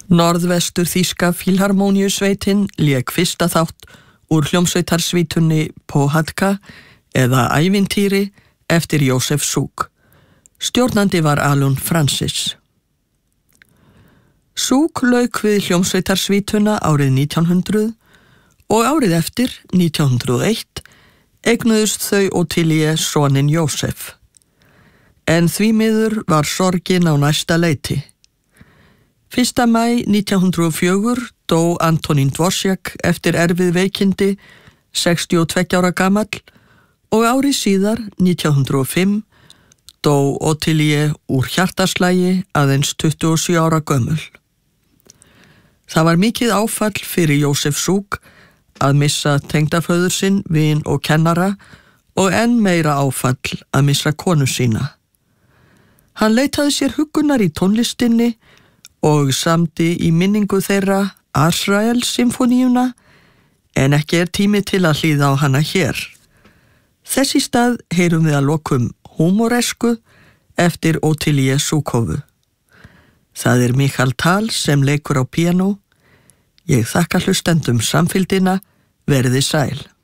Norðvestur þýska Filharmoniusveitin lék fyrsta þátt úr hljómsveitarsvítunni Pohádka eða Ævintýri eftir Jósef Suk. Stjórnandi var Alun Francis. Suk lauk við hljómsveitarsvítuna árið 1900 og árið eftir, 1901, eignuðust þau Ottilie soninn Jósef. En því miður var sorgin á næsta leiti. 1. maí 1904 dó Antonín Dvořák eftir erfið veikindi, 62 ára gamall, og ári síðar, 1905, dó Ottilie úr hjartaslægi aðeins 27 ára gömul. Það var mikið áfall fyrir Jósef Suk að missa tengdaföður sinn, vin og kennara, og enn meira áfall að missa konu sína. Hann leitaði sér huggunar í tónlistinni og samdi í minningu þeirra Azrael-symfóníuna, en ekki tími til að hlýða á hana hér. Þess í stað heyrum við að lokum Humoresku eftir Ottilie Sukovu. Það Michael Tal sem leikur á píanó. Ég þakka hlustendum samfylgdina, verið sæl.